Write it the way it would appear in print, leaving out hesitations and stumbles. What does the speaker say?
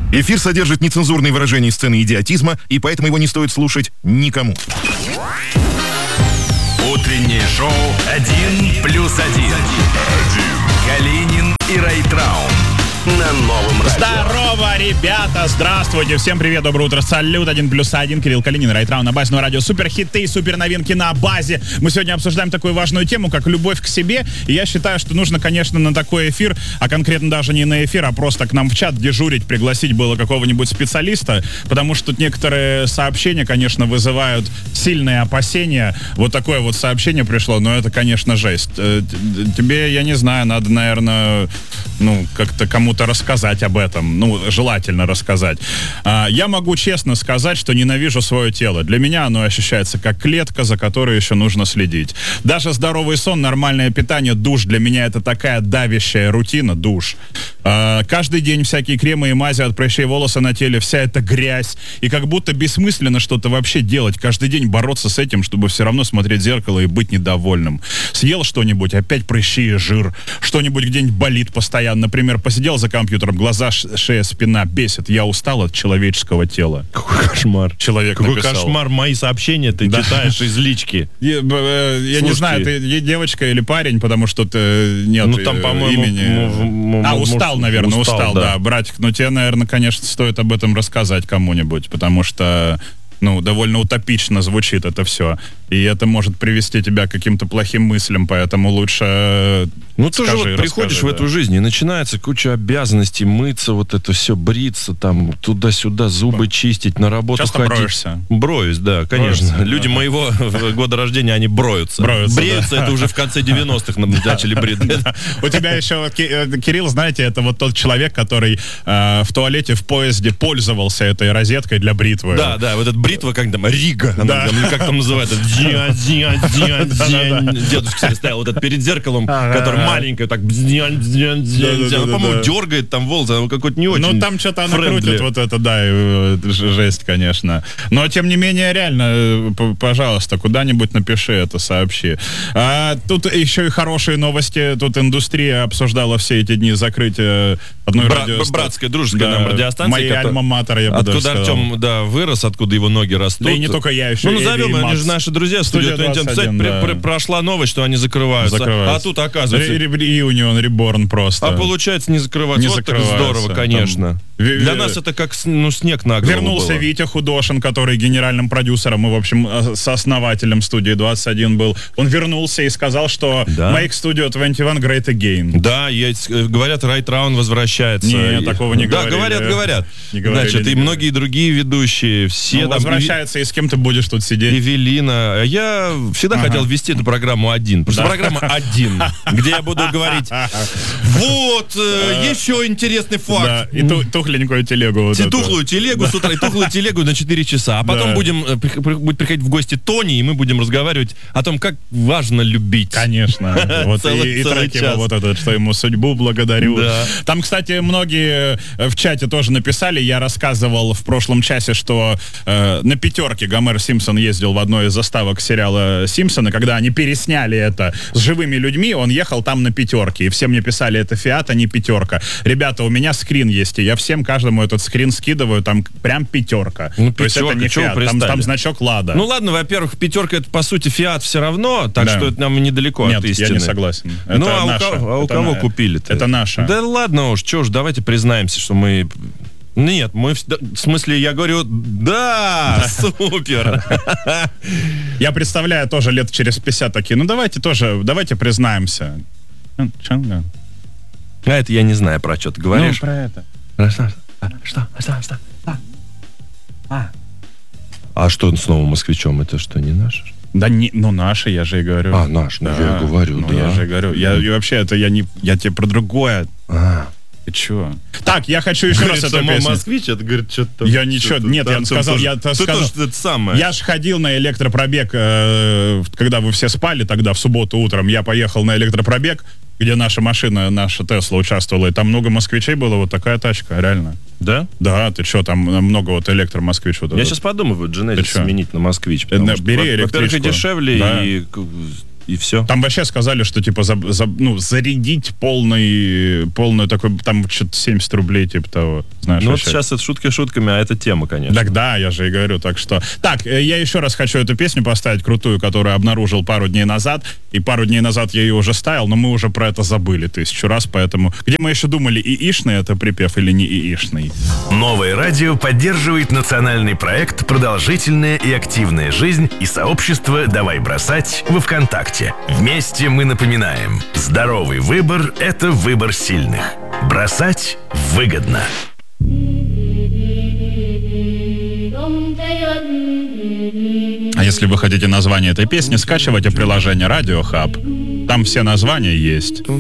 Эфир содержит нецензурные выражения и сцены идиотизма, и поэтому его не стоит слушать никому. Утреннее шоу «1+1». Калинин и Райtraun на Новом радио. Здорово, ребята! Здравствуйте! Всем привет, доброе утро! Салют! 1+1. Кирилл Калинин, Райtraun на базе Нового радио. Суперхиты, суперновинки на базе. Мы сегодня обсуждаем такую важную тему, как любовь к себе. И я считаю, что нужно, конечно, на такой эфир, а конкретно даже не на эфир, а просто к нам в чат дежурить, пригласить было какого-нибудь специалиста, потому что тут некоторые сообщения, конечно, вызывают сильные опасения. Вот такое вот сообщение пришло, но это, конечно, жесть. Тебе, я не знаю, надо, наверное, как-то кому-то рассказать об этом. Желательно рассказать. Я могу честно сказать, что ненавижу свое тело. Для меня оно ощущается как клетка, за которой еще нужно следить. Даже здоровый сон, нормальное питание, душ для меня это такая давящая рутина, душ. Каждый день всякие кремы и мази от прыщей волоса на теле, вся эта грязь. И как будто бессмысленно что-то вообще делать. Каждый день бороться с этим, чтобы все равно смотреть в зеркало и быть недовольным. Съел что-нибудь, опять прыщи и жир. Что-нибудь где-нибудь болит постоянно. Например, посидел за компьютером, глаза, шея, спина бесит. Я устал от человеческого тела. Какой кошмар. Человек Какой написал. Кошмар. Мои сообщения ты читаешь из лички. Я не знаю, ты девочка или парень, потому что нет там, по-моему, имени. Устал, наверное, устал, да. Братик, тебе, наверное, конечно, стоит об этом рассказать кому-нибудь, потому что довольно утопично звучит это все. И это может привести тебя к каким-то плохим мыслям, поэтому лучше ты же приходишь в эту жизнь, и начинается куча обязанностей, мыться, вот это все, бриться, там, туда-сюда, зубы чистить, на работу часто ходить. Броешься? Броюсь, да, конечно. Броешься, Люди моего года рождения, они бреются. Бреются, это уже в конце 90-х начали бриться. У тебя еще, Кирилл, знаете, это вот тот человек, который в туалете, в поезде пользовался этой розеткой для бритвы. Да, вот эта бритва, как там, Рига, как там называется, дедушка стоял вот перед зеркалом, который маленькая, так, по-моему, дергает там волосы, она какой-то не очень. Там что-то она крутит, вот это, да, жесть, конечно. Но, тем не менее, реально, пожалуйста, куда-нибудь напиши это, сообщи. Тут еще и хорошие новости. Тут индустрия обсуждала все эти дни закрытия одной радиостанции. Братская, дружеская нам радиостанция. Моя альма-матер, я бы даже сказал. Откуда Артем, вырос, откуда его ноги растут. Да и не только я, еще назовем, они же наши друзья. Студия 21, прошла новость, что они закрываются. А тут, оказывается... Reunion, Reborn просто. А получается, не закрываться. Вот так здорово, конечно. Для нас это как снег на голову Вернулся было. Витя Худошин, который генеральным продюсером и, в общем, сооснователем студии 21 был. Он вернулся и сказал, что Make Studio 21 great again. Да, говорят, Райtraun возвращается. Нет, такого не говорили. Да, говорят. Не говорили, значит, и многие другие ведущие, все там... Возвращается, и с кем ты будешь тут сидеть? Эвелина. Я всегда хотел вести эту программу один. Просто программа один, где я буду говорить, вот, еще интересный факт. Да, и тухленькую телегу. Тухлую телегу с утра, и тухлую телегу на 4 часа. А потом будет приходить в гости Тони, и мы будем разговаривать о том, как важно любить. Конечно. Вот и трек его вот этот, что ему судьбу благодарю. Там, кстати, многие в чате тоже написали, я рассказывал в прошлом часе, что на пятерке Гомер Симпсон ездил в одной из заставок сериала «Симпсоны», когда они пересняли это с живыми людьми, он ехал там на пятерке, и все мне писали, это Фиат, а не пятерка. Ребята, у меня скрин есть, и я всем каждому этот скрин скидываю, там прям пятерка. То есть это не Фиат, там значок Лада. Ладно, во-первых, пятерка это по сути Фиат все равно, так что это нам недалеко от истины. Нет, я не согласен. У кого купили-то? Это наша. Да ладно уж, давайте признаемся, что мы... Нет, в смысле, я говорю, да, супер. Я представляю тоже лет через 50 такие, давайте признаемся. А это я не знаю, про что ты говоришь. Про это. Что? А что с новым москвичом? Это что, не наше? Да, наши, я же и говорю. Наш, я и говорю, да. Я же и говорю. И вообще, это я тебе про другое. Ты чего? Так, я хочу еще раз эту песню. Москвич, это говорит, что-то... Я ничего, нет, я сказал, это самое. Я же ходил на электропробег, когда вы все спали тогда, в субботу утром, я поехал на электропробег, где наша машина, наша Тесла участвовала, и там много москвичей было, вот такая тачка, реально. Да? Да, ты что, там много вот электромосквич. Вот я сейчас подумываю Genesis сменить на москвич. Бери электричку. Во-первых, и дешевле, и и все. Там вообще сказали, что типа зарядить полную такой, там что-то 70 рублей, типа того. Знаешь, Ну вот вообще. сейчас это шутки шутками, а это тема, конечно. Так да, я же и говорю, так что... Так, я еще раз хочу эту песню поставить, крутую, которую обнаружил пару дней назад, и пару дней назад я ее уже ставил, но мы уже про это забыли 1000 раз, поэтому... Где мы еще думали, ИИшный это припев или не ИИшный? Новое радио поддерживает национальный проект «Продолжительная и активная жизнь» и сообщество «Давай бросать» во ВКонтакте. Вместе мы напоминаем: здоровый выбор – это выбор сильных. Бросать выгодно. А если вы хотите название этой песни, скачивайте приложение Radio Hub. Там все названия есть.